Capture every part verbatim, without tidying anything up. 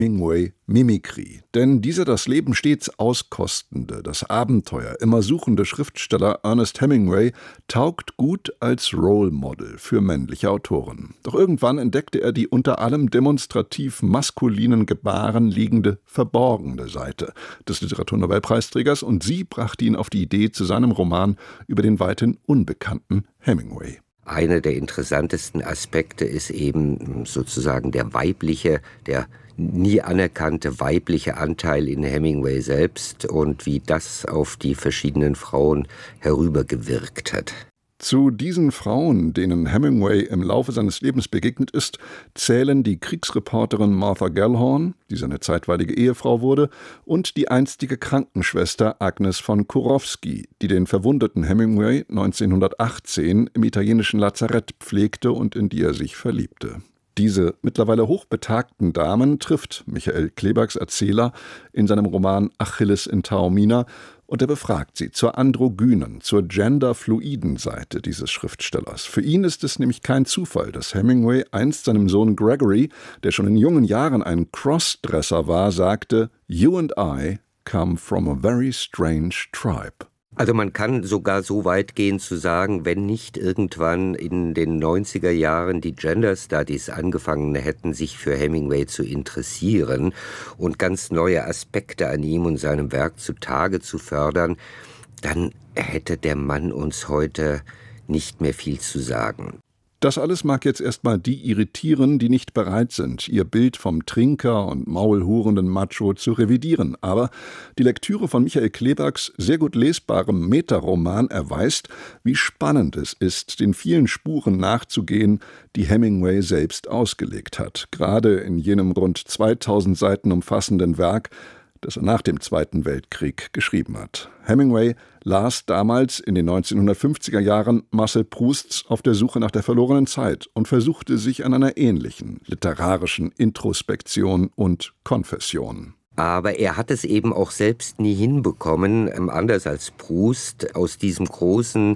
Hemingway Mimikry. Denn dieser das Leben stets auskostende, das Abenteuer immer suchende Schriftsteller Ernest Hemingway taugt gut als Role Model für männliche Autoren. Doch irgendwann entdeckte er die unter allem demonstrativ maskulinen Gebaren liegende verborgene Seite des Literaturnobelpreisträgers und sie brachte ihn auf die Idee zu seinem Roman über den weithin unbekannten Hemingway. Einer der interessantesten Aspekte ist eben sozusagen der weibliche, der nie anerkannte weibliche Anteil in Hemingway selbst und wie das auf die verschiedenen Frauen herübergewirkt hat. Zu diesen Frauen, denen Hemingway im Laufe seines Lebens begegnet ist, zählen die Kriegsreporterin Martha Gellhorn, die seine zeitweilige Ehefrau wurde, und die einstige Krankenschwester Agnes von Kurowski, die den verwundeten Hemingway neunzehnhundertachtzehn im italienischen Lazarett pflegte und in die er sich verliebte. Diese mittlerweile hochbetagten Damen trifft Michael Klebergs Erzähler in seinem Roman Achilles in Taormina und er befragt sie zur androgynen, zur genderfluiden Seite dieses Schriftstellers. Für ihn ist es nämlich kein Zufall, dass Hemingway einst seinem Sohn Gregory, der schon in jungen Jahren ein Crossdresser war, sagte: "You and I come from a very strange tribe." Also man kann sogar so weit gehen zu sagen, wenn nicht irgendwann in den neunziger Jahren die Gender Studies angefangen hätten, sich für Hemingway zu interessieren und ganz neue Aspekte an ihm und seinem Werk zutage zu fördern, dann hätte der Mann uns heute nicht mehr viel zu sagen. Das alles mag jetzt erstmal die irritieren, die nicht bereit sind, ihr Bild vom Trinker und maulhurenden Macho zu revidieren. Aber die Lektüre von Michael Klebergs sehr gut lesbarem Metaroman erweist, wie spannend es ist, den vielen Spuren nachzugehen, die Hemingway selbst ausgelegt hat. Gerade in jenem rund zweitausend Seiten umfassenden Werk, das er nach dem Zweiten Weltkrieg geschrieben hat. Hemingway las damals in den neunzehnhundertfünfziger Jahren Marcel Prousts Auf der Suche nach der verlorenen Zeit und versuchte sich an einer ähnlichen literarischen Introspektion und Konfession. Aber er hat es eben auch selbst nie hinbekommen, anders als Proust, aus diesem großen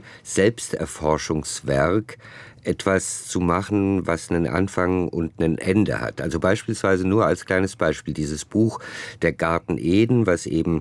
Selbsterforschungswerk etwas zu machen, was einen Anfang und ein Ende hat. Also beispielsweise nur als kleines Beispiel dieses Buch Der Garten Eden, was eben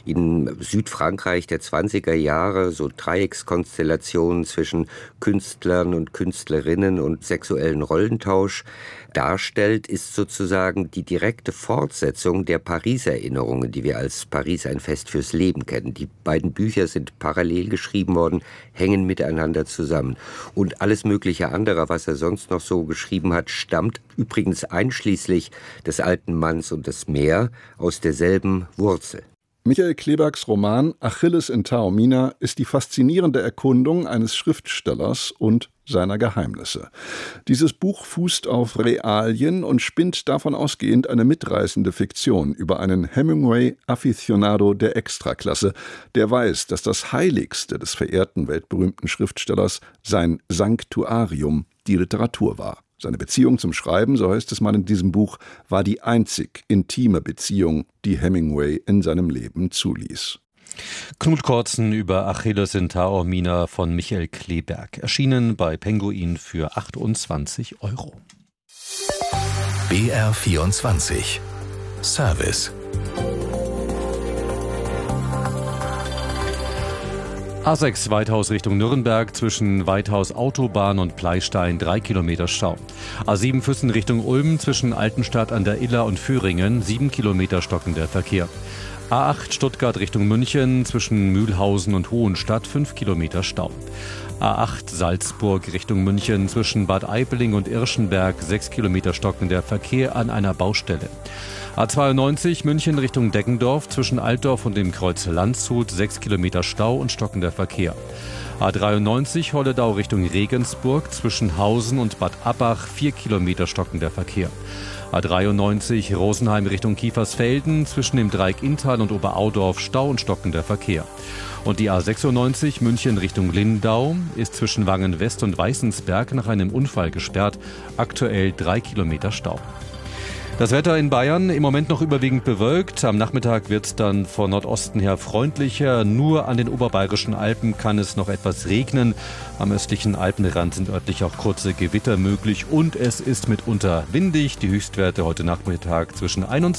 in Südfrankreich der zwanziger Jahre so Dreieckskonstellationen zwischen Künstlern und Künstlerinnen und sexuellen Rollentausch darstellt, ist sozusagen die direkte Fortsetzung der Paris-Erinnerungen, die wir als Paris ein Fest fürs Leben kennen. Die beiden Bücher sind parallel geschrieben worden, hängen miteinander zusammen. Und alles mögliche andere, was er sonst noch so geschrieben hat, stammt übrigens einschließlich des alten Manns und des Meer aus derselben Wurzel. Michael Klebergs Roman Achilles in Taormina ist die faszinierende Erkundung eines Schriftstellers und seiner Geheimnisse. Dieses Buch fußt auf Realien und spinnt davon ausgehend eine mitreißende Fiktion über einen Hemingway-Aficionado der Extraklasse, der weiß, dass das Heiligste des verehrten weltberühmten Schriftstellers sein Sanctuarium, die Literatur war. Seine Beziehung zum Schreiben, so heißt es mal in diesem Buch, war die einzig intime Beziehung, die Hemingway in seinem Leben zuließ. Knut Kortzen über Achilles in Taormina von Michael Kleberg, erschienen bei Penguin für achtundzwanzig Euro. B R vierundzwanzig Service. A sechs Weithaus Richtung Nürnberg, zwischen Weithaus Autobahn und Pleistein drei Kilometer Stau. A sieben Füssen Richtung Ulm, zwischen Altenstadt an der Iller und Föhringen sieben Kilometer stockender Verkehr. A acht Stuttgart Richtung München, zwischen Mühlhausen und Hohenstadt fünf Kilometer Stau. A acht Salzburg Richtung München, zwischen Bad Aibling und Irschenberg sechs Kilometer stockender Verkehr an einer Baustelle. A zweiundneunzig München Richtung Deggendorf, zwischen Altdorf und dem Kreuz Landshut sechs Kilometer Stau und stockender Verkehr. A dreiundneunzig Holledau Richtung Regensburg, zwischen Hausen und Bad Abbach vier Kilometer stockender Verkehr. A dreiundneunzig Rosenheim Richtung Kiefersfelden, zwischen dem Dreieck Inntal und Oberaudorf Stau und stockender Verkehr. Und die A sechsundneunzig München Richtung Lindau ist zwischen Wangen West und Weißensberg nach einem Unfall gesperrt, aktuell drei Kilometer Stau. Das Wetter in Bayern im Moment noch überwiegend bewölkt. Am Nachmittag wird es dann von Nordosten her freundlicher. Nur an den oberbayerischen Alpen kann es noch etwas regnen. Am östlichen Alpenrand sind örtlich auch kurze Gewitter möglich und es ist mitunter windig. Die Höchstwerte heute Nachmittag zwischen einundzwanzig